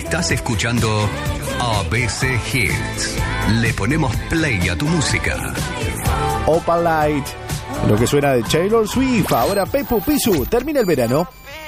Estás escuchando ABC Hits. Le ponemos play a tu música. Opal Light, lo que suena de Taylor Swift. Ahora Pepu Pisu, termina el verano.